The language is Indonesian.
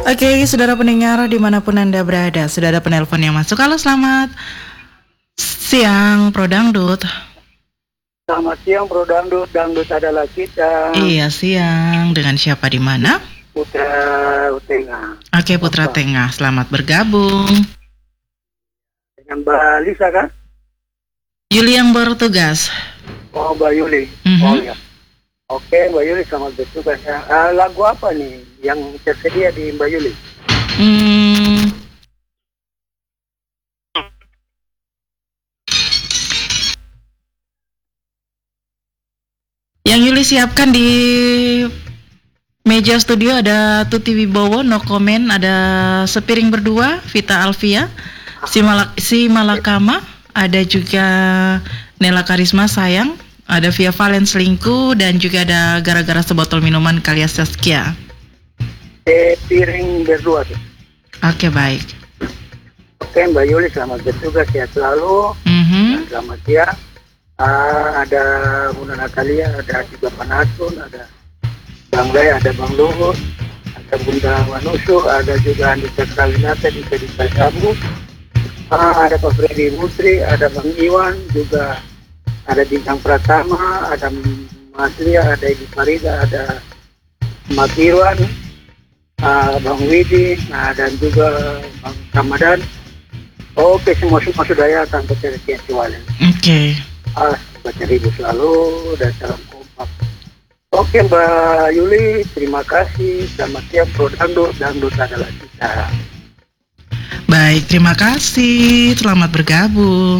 Oke, saudara pendengar dimanapun Anda berada, sudah ada penelpon yang masuk. Halo, selamat siang, Pro Dangdut. Selamat siang, Bro Dangdut. Dangdut adalah kita. Iya, siang. Dengan siapa di mana? Putra Tengah. Oke, Putra Tengah. Selamat bergabung. Dengan Mbak Lisa kan? Yuli yang bertugas. Oh, Mbak Yuli. Oh ya. Oke, Mbak Yuli selamat bertugas ya. Lagu apa nih yang tersedia di Mbak Yuli? Yang Yuli siapkan di meja studio ada Tuti Wibowo, No Comment, ada Sepiring Berdua, Vita Alvia, si Malakama, ada juga Nela Karisma Sayang, ada Via Valen Selingkuh, dan juga ada Gara-gara Sebotol Minuman Kalia Saskia. Piring berdua tuh. Oke, baik. Oke, Mbak Yuli selamat bertugas ya selalu. Dan selamat siang. Ada Bunda Natalia, ada juga Panatun, ada Bang Lay, ada Bang Luhut, ada Bunda Wanusu, ada juga Andika Kalinata di Kedika Sabu, ada Pak Freddy Mutri, ada Bang Iwan, juga ada Bintang Pratama, ada Mas Lia, ada Ibu Farida, ada Mas Irwan, Bang Widi, dan juga Bang Ramadan. Oke, semua sudah ya tanpa terkecuali. Oke. Baca ribu selalu dan salam kompak. Oke Mbak Yuli, terima kasih. Selamat siang Pro Dangdut, Dangdut adalah kita. Baik, terima kasih. Selamat bergabung.